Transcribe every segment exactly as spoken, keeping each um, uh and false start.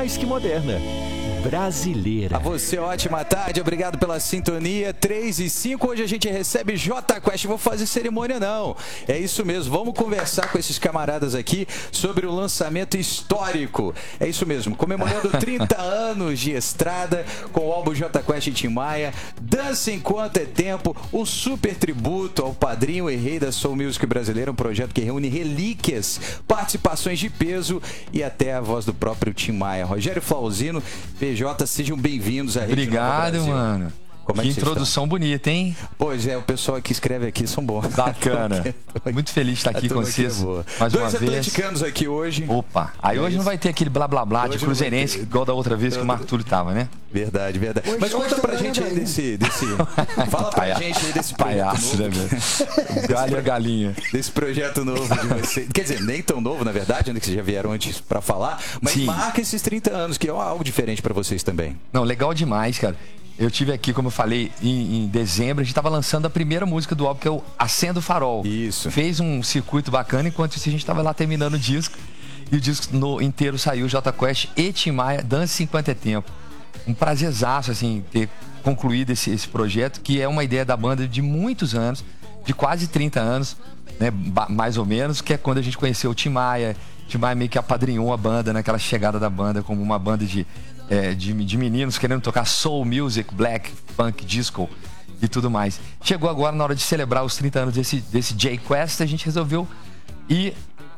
mais que moderna. Brasileira. A você, ótima tarde, obrigado pela sintonia. três e cinco, hoje a gente recebe Jota Quest. Vou fazer cerimônia não, é isso mesmo, vamos conversar com esses camaradas aqui sobre o lançamento histórico. É isso mesmo, comemorando trinta anos de estrada com o álbum Jota Quest e Tim Maia. Dança Enquanto é Tempo, um super tributo ao padrinho e rei da soul music brasileira, um projeto que reúne relíquias, participações de peso e até a voz do próprio Tim Maia. Rogério Flauzino, P J, sejam bem-vindos à Rede Obrigado, Nova Brasil. mano. Como é que que introdução bonita, hein? Pois é, o pessoal que escreve aqui são bons. Bacana. Muito feliz de estar aqui com vocês. É mais Dois uma vez. atleticanos aqui hoje. Opa, aí é hoje isso. não vai ter aquele blá blá blá de cruzeirense igual da outra vez que o Marco Túlio tava, né? Verdade, verdade. Hoje Mas conta pra gente aí desse, desse... Fala pra Paia... gente aí desse palhaço, projeto né, novo. velho? Galho a galinha. Desse projeto novo de vocês. Quer dizer, nem tão novo, na verdade, né, que vocês já vieram antes pra falar, mas Sim. marca esses trinta anos, que é algo diferente pra vocês também. Não, legal demais, cara. Eu tive aqui, como eu falei, em, em dezembro, a gente tava lançando a primeira música do álbum, que é o Acenda o Farol. Isso. Fez um circuito bacana, enquanto isso a gente tava lá terminando o disco. E o disco no, inteiro saiu, Jota Quest e Tim Maia, Dança Enquanto é Tempo. Um prazerzaço, assim, ter concluído esse, esse projeto, que é uma ideia da banda de muitos anos, de quase trinta anos, né, mais ou menos, que é quando a gente conheceu o Tim Maia. Tim Maia meio que apadrinhou a banda, naquela chegada da banda, como uma banda de... É, de, de meninos querendo tocar soul music, black, funk, disco e tudo mais. Chegou agora na hora de celebrar os trinta anos desse, desse J-Quest, a gente resolveu ir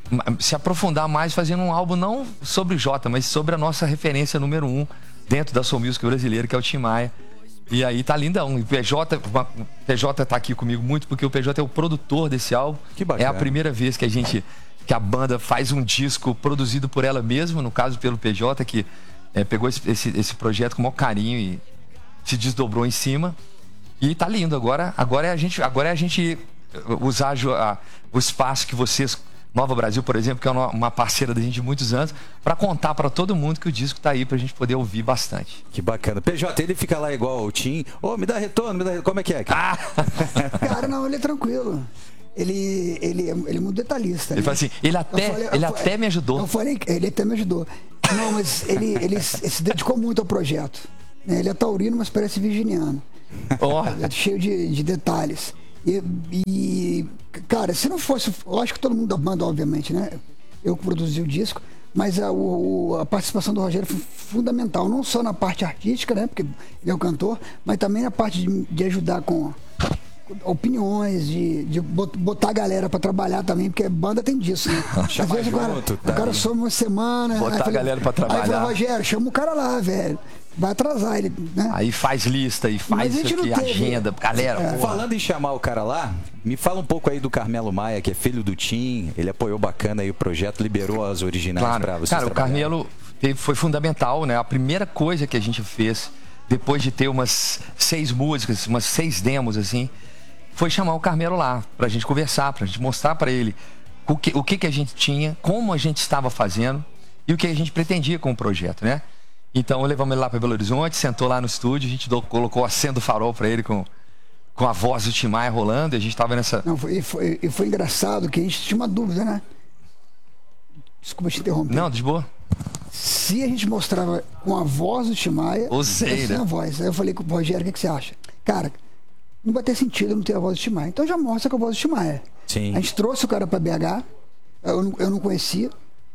se aprofundar mais fazendo um álbum não sobre o Jota, mas sobre a nossa referência número um dentro da soul music brasileira, que é o Tim Maia. E aí tá lindão. O P J, o P J tá aqui comigo muito porque o P J é o produtor desse álbum. Que bacana. É a primeira vez que a gente, que a banda faz um disco produzido por ela mesma, no caso pelo P J, que É, pegou esse, esse, esse projeto com o maior carinho e se desdobrou em cima. E tá lindo. Agora, agora, é, a gente, agora é a gente usar a, a, o espaço que vocês, Nova Brasil, por exemplo, que é uma, uma parceira da gente de muitos anos, para contar para todo mundo que o disco tá aí pra gente poder ouvir bastante. Que bacana. P J, ele fica lá igual o Tim. Ô, oh, me dá retorno, me dá retorno. Como é que é? Cara? Ah! Cara, não, ele é tranquilo. Ele, ele, ele é muito detalhista. Ele né? fala assim, ele até, falei, ele eu, até me ajudou. Eu falei, ele até me ajudou. Não, mas ele, ele se dedicou muito ao projeto. Ele é taurino, mas parece virginiano. Oh. É cheio de, de detalhes. E, e, cara, se não fosse... Eu acho que todo mundo da banda, obviamente, né? Eu que produzi o disco. Mas a, o, a participação do Rogério foi fundamental. Não só na parte artística, né? Porque ele é o cantor. Mas também na parte de, de ajudar com... opiniões, de, de botar a galera pra trabalhar também, porque banda tem disso, né? Às vezes o cara, junto, o tá cara aí. some uma semana. Botar aí a galera pra trabalhar. Aí fala, Rogério, chama o cara lá, velho. Vai atrasar ele, né? Aí faz lista e faz Mas a gente isso aqui, não teve- agenda. Galera, É. porra. Falando em chamar o cara lá, me fala um pouco aí do Carmelo Maia, que é filho do Tim. Ele apoiou bacana aí o projeto, liberou as originais Claro. pra vocês Cara, o trabalharem. Carmelo teve- foi fundamental, né? A primeira coisa que a gente fez, depois de ter umas seis músicas, umas seis demos, assim, foi chamar o Carmelo lá, pra gente conversar, pra gente mostrar pra ele o que, o que, que a gente tinha, como a gente estava fazendo e o que a gente pretendia com o projeto, né? Então, levamos ele lá pra Belo Horizonte, sentou lá no estúdio, a gente do, colocou Acenda o Farol pra ele com, com a voz do Tim Maia rolando, e a gente tava nessa... Não, foi, foi, e foi engraçado que a gente tinha uma dúvida, né? Desculpa te interromper. Não, de boa. Se a gente mostrava com a voz do Tim Maia, Ou sei, sem né? a voz. Aí eu falei com o Rogério, o que, que você acha? Cara, não vai ter sentido não ter a voz do Tim Maia. Então já mostra com a voz do Tim Maia. Sim. A gente trouxe o cara pra B H, eu não, eu não conhecia,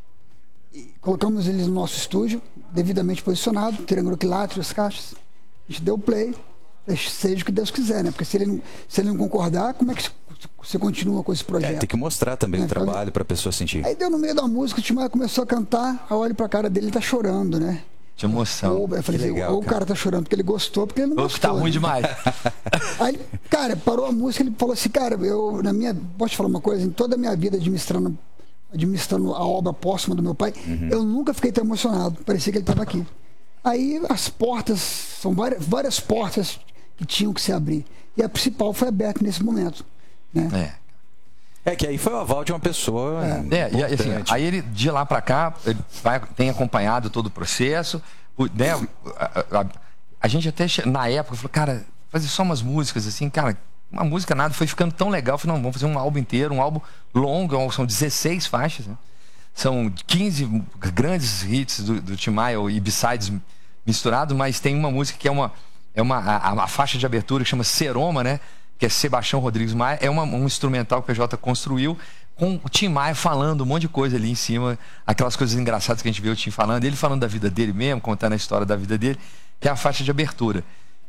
e colocamos ele no nosso estúdio, devidamente posicionado, tirando o quilátero, as caixas. A gente deu o play, seja o que Deus quiser, né? Porque se ele não, se ele não concordar, como é que você continua com esse É, projeto? tem que mostrar também É, o trabalho pra pessoa sentir. Aí deu no meio da música, o Tim Maia começou a cantar, aí eu olho pra cara dele, ele tá chorando, né? De emoção. Ou, eu falei Que assim, legal, ou o cara tá chorando porque ele gostou, porque ele não Ou gostou. que tá ruim né? demais. Aí, ele, cara, parou a música, ele falou assim, cara, eu, na minha, posso te falar uma coisa? Em toda a minha vida administrando, administrando a obra póstuma do meu pai, Uhum. eu nunca fiquei tão emocionado, parecia que ele estava aqui. Aí as portas, são várias, várias portas que tinham que se abrir. E a principal foi aberta nesse momento, né? É. É que aí foi o aval de uma pessoa. É, e assim, importante. aí ele, de lá pra cá, ele vai, tem acompanhado todo o processo. O, né, a, a, a gente até, na época, falou, cara, fazer só umas músicas, assim, cara, uma música nada, foi ficando tão legal. Eu falei, não, vamos fazer um álbum inteiro, um álbum longo, são dezesseis faixas, né? São quinze grandes hits do, do Tim Maia e B-sides misturados, mas tem uma música que é uma, é uma a, a faixa de abertura que chama Seroma, né? Que é Sebastião Rodrigues Maia. É uma, um instrumental que o P J construiu com o Tim Maia falando um monte de coisa ali em cima, aquelas coisas engraçadas que a gente vê o Tim falando, ele falando da vida dele mesmo, contando a história da vida dele, que é a faixa de abertura.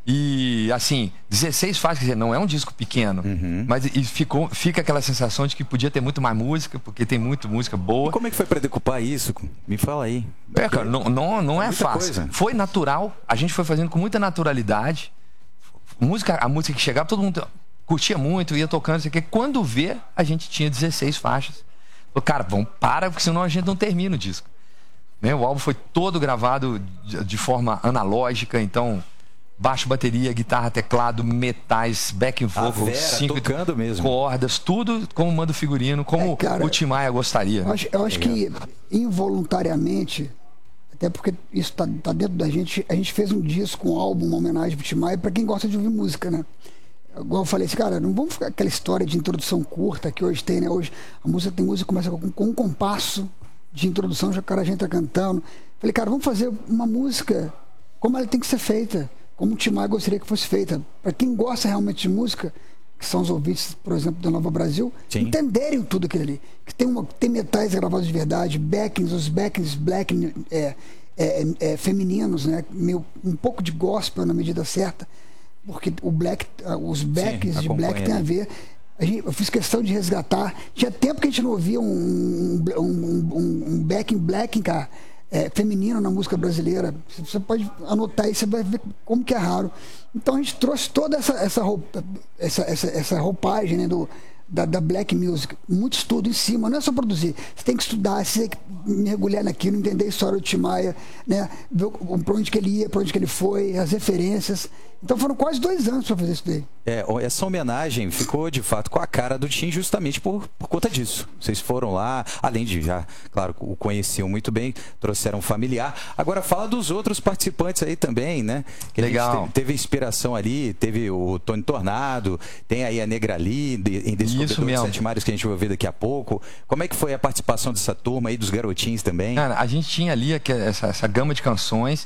E, assim, dezesseis faixas, quer dizer, não é um disco pequeno, uhum. mas e ficou, fica aquela sensação de que podia ter muito mais música, porque tem muita música boa. E como é que foi para decupar isso? Me fala aí. É, cara, não, não, não é, é fácil. Coisa. Foi natural, a gente foi fazendo com muita naturalidade. Música, a música que chegava, todo mundo curtia muito, ia tocando, não sei o quê. Quando vê, a gente tinha dezesseis faixas. Falei, cara, vamos, para, porque senão a gente não termina o disco. Né? O álbum foi todo gravado de, de forma analógica, então... baixo, bateria, guitarra, teclado, metais, backing vocal, cinco tocando mesmo. cordas, tudo como manda o figurino, como é, cara, o Tim Maia gostaria. Eu acho, eu acho que involuntariamente, até porque isso tá, tá dentro da gente, a gente fez um disco, um álbum, uma homenagem pro Tim Maia para quem gosta de ouvir música, né? Igual eu falei assim, cara, não vamos ficar aquela história de introdução curta que hoje tem, né? Hoje a música tem música que começa com, com um compasso de introdução, já o cara já entra cantando. Falei, cara, vamos fazer uma música como ela tem que ser feita, como o Tim Maia gostaria que fosse feita. Para quem gosta realmente de música, que são os ouvintes, por exemplo, da Nova Brasil, Sim. entenderem tudo aquilo ali. Que tem, uma, tem metais gravados de verdade, backings, os backings black, é, é, é, femininos, né? Meio, um pouco de gospel na medida certa, porque o black, os backings Sim, de black tem a ver. A gente, eu fiz questão de resgatar. Tinha tempo que a gente não ouvia um, um, um, um backing black, cara. É, feminino na música brasileira. Você pode anotar aí, você vai ver como que é raro. Então a gente trouxe toda essa, essa, roupa, essa, essa, essa roupagem, né, do, da, da black music. Muito estudo em cima, não é só produzir. Você tem que estudar, você tem que mergulhar naquilo, entender a história do Tim Maia, né, ver para onde que ele ia, para onde que ele foi, as referências. Então foram quase dois anos para fazer isso daí. É, essa homenagem ficou de fato com a cara do Tim justamente por, por conta disso. Vocês foram lá, além de já, claro, o conheciam muito bem, trouxeram um familiar. Agora fala dos outros participantes aí também, né? Que Legal. Teve, teve inspiração ali, teve o Tony Tornado, tem aí a Negra Lee, em Descobridor dos Sete Mares, que a gente vai ver daqui a pouco. Como é que foi a participação dessa turma aí, dos garotinhos também? Cara, a gente tinha ali essa, essa gama de canções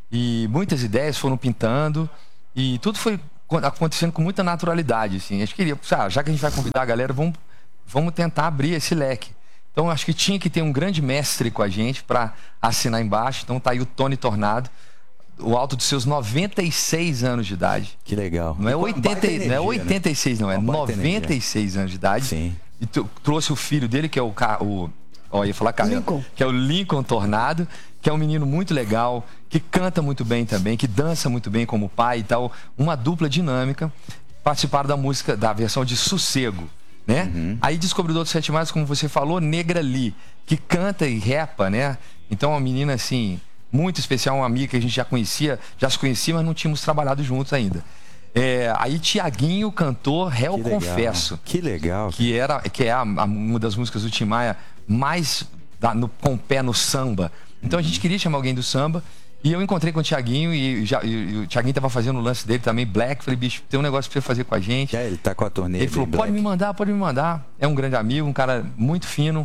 e muitas ideias foram pintando. E tudo foi acontecendo com muita naturalidade, assim. A gente queria, sabe, já que a gente vai convidar a galera, vamos, vamos tentar abrir esse leque. Então, acho que tinha que ter um grande mestre com a gente para assinar embaixo. Então, tá aí o Tony Tornado, o alto dos seus noventa e seis anos de idade. Que legal. Não é, oitenta, energia, não é oitenta e seis, né? não, é noventa e seis anos de idade. Sim. E trouxe o filho dele, que é o... o ó, ia falar cara, que é o Lincoln Tornado, que é um menino muito legal, que canta muito bem também, que dança muito bem como pai e tal. Uma dupla dinâmica. Participaram da música, da versão de Sossego, né? Uhum. Aí Descobridor dos Sete Mares, como você falou, Negra Lee, que canta e repa, né? Então, uma menina, assim, muito especial, uma amiga que a gente já conhecia, já se conhecia, mas não tínhamos trabalhado juntos ainda. É, aí Tiaguinho cantou Réu que legal, Confesso. Que legal. Que, era, que é a, a, uma das músicas do Tim Maia mais da, no, com o pé no samba. Então a gente queria chamar alguém do samba. E eu encontrei com o Tiaguinho e, já, e, e o Tiaguinho tava fazendo o lance dele também, Black. Falei, bicho, tem um negócio pra você fazer com a gente. É, ele tá com a turnê. Ele falou, pode Black. me mandar, pode me mandar. É um grande amigo, um cara muito fino.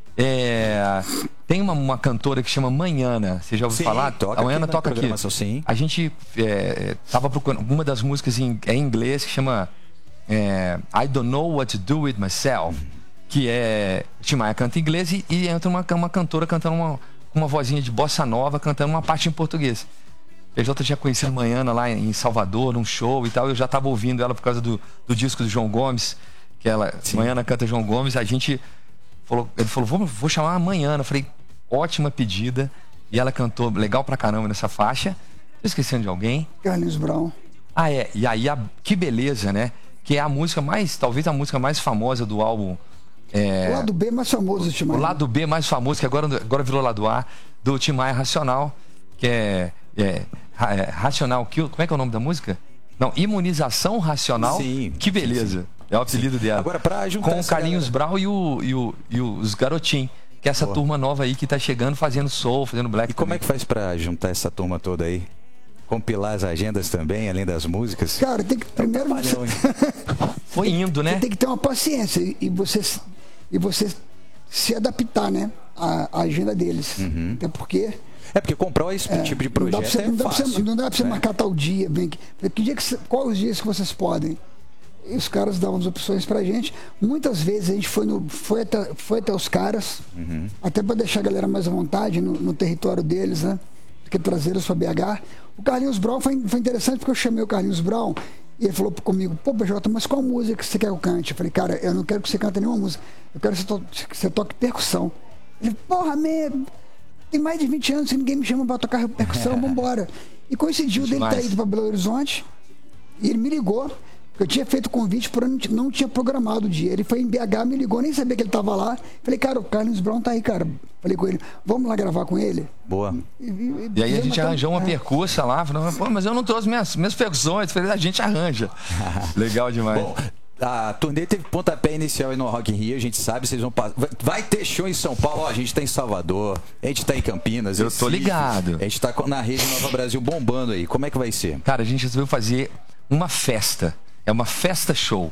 É, tem uma, uma cantora que chama Manhana. Você já ouviu sim, falar? Toca a Manhana toca aqui. Sim. A gente é, tava procurando uma das músicas em, é em inglês que chama é, I Don't Know What to Do With Myself. Que é... Tim Maia canta em inglês e, e entra uma, uma cantora cantando uma, uma vozinha de bossa nova, cantando uma parte em português. P J tinha conhecido Manhana lá em Salvador, num show e tal. Eu já tava ouvindo ela por causa do, do disco do João Gomes, que ela, Manhana canta João Gomes. A gente falou, ele falou, vou, vou chamar a Manhana. Eu falei, ótima pedida. E ela cantou legal pra caramba nessa faixa. Tô esquecendo de alguém? Carlinhos Brown. Ah, é. E aí, a, que beleza, né? Que é a música mais, talvez a música mais famosa do álbum. É, o lado B mais famoso do Tim Maia. O lado B mais famoso, que agora, agora virou lado A, do Tim Maia Racional, que é, é, é Racional Kill. Como é que é o nome da música? Não, Imunização Racional. Sim. Que beleza. Sim. É o apelido sim. dela. Agora, pra juntar com o Carlinhos Brau e, o, e, o, e os Garotinhos, que é essa Pô. turma nova aí que tá chegando fazendo soul, fazendo black. E como é que faz pra juntar essa turma toda aí? Compilar as agendas também, além das músicas? Cara, tem que primeiro... É um trabalhão, Foi indo, né? Você tem que ter uma paciência e você, e você se adaptar, né? a, a agenda deles. Uhum. Até porque... É porque comprar esse É, tipo de não dá projeto pra você, é não dá pra fácil. você, não dá pra você né? marcar tal dia. Vem aqui. Que dia que você, quais os dias que vocês podem? E os caras davam as opções pra gente. Muitas vezes a gente foi, no, foi, até, foi até os caras, Uhum. até pra deixar a galera mais à vontade no, no território deles, né? Do que trazer eles pra B H. O Carlinhos Brown foi, foi interessante porque eu chamei o Carlinhos Brown e ele falou comigo: pô, B J, mas qual música que você quer que eu cante? Eu falei: cara, eu não quero que você cante nenhuma música, eu quero que você, to que você toque percussão. Ele: porra, man, tem mais de vinte anos e ninguém me chama pra tocar percussão, vambora. E coincidiu dele Demais. ter ido pra Belo Horizonte e ele me ligou. Eu tinha feito o convite, porém não tinha programado o dia. Ele foi em B H, me ligou, nem sabia que ele estava lá. Falei: cara, o Carlinhos Brown tá aí, cara. Falei com ele: vamos lá gravar com ele? Boa. E, e, E aí a gente arranjou uma é. percussa lá, falando, pô, mas eu não trouxe minhas, minhas percussões. Falei: a gente arranja. Legal demais. Bom, a turnê teve pontapé inicial aí no Rock in Rio, a gente sabe, vocês vão passar. Vai ter show em São Paulo, ó, a gente tá em Salvador, a gente tá em Campinas. Eu Recife, tô ligado. A gente tá na rede Nova Brasil bombando aí. Como é que vai ser? Cara, a gente resolveu fazer uma festa. É uma festa show.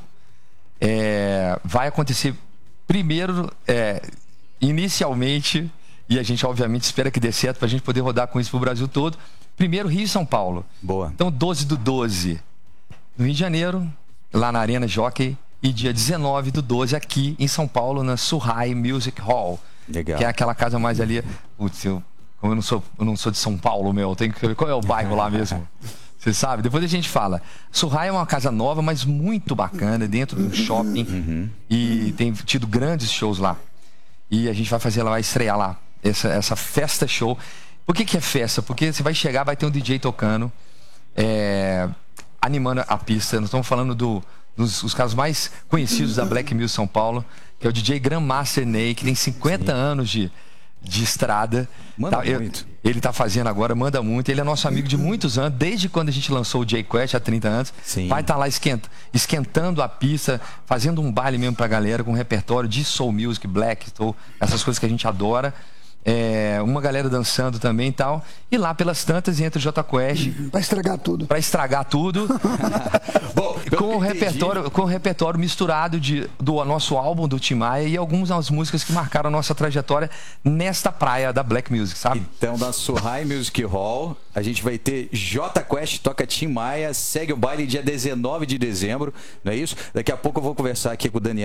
É, vai acontecer primeiro, é, inicialmente, e a gente obviamente espera que dê certo pra gente poder rodar com isso pro Brasil todo. Primeiro, Rio e São Paulo. Boa. Então, doze do doze no Rio de Janeiro, lá na Arena Jockey, e dia dezenove do doze aqui em São Paulo, na Surrai Music Hall. Legal. Que é aquela casa mais ali. Putz, eu, como eu não sou, eu não sou de São Paulo, meu, eu tenho que ver qual é o bairro lá mesmo. Você sabe? Depois a gente fala. Surrai é uma casa nova, mas muito bacana, dentro de um shopping. Uhum. E tem tido grandes shows lá. E a gente vai fazer, ela vai estrear lá, essa, essa festa show. Por que que é festa? Porque você vai chegar, vai ter um D J tocando, é, animando a pista. Nós estamos falando do, dos os caras mais conhecidos da Black Music São Paulo, que é o D J Grandmaster Ney, que tem cinquenta anos de, de estrada. Manda Tá, eu- muito. Ele tá fazendo agora, manda muito. Ele é nosso amigo de muitos anos, desde quando a gente lançou o J-Quest há trinta anos. Sim. Vai estar lá esquenta, esquentando a pista, fazendo um baile mesmo pra galera, com um repertório de soul music, black, soul, essas coisas que a gente adora. É, uma galera dançando também e tal. E lá pelas tantas entra o J Quest Pra estragar tudo. pra estragar tudo. Bom, pelo com o que entendi- repertório, com o repertório misturado de, do nosso álbum do Tim Maia e algumas das músicas que marcaram a nossa trajetória nesta praia da Black Music, sabe? Então, na Surrai Music Hall, a gente vai ter J Quest, toca Tim Maia, segue o baile dia dezenove de dezembro, não é isso? Daqui a pouco eu vou conversar aqui com o Daniel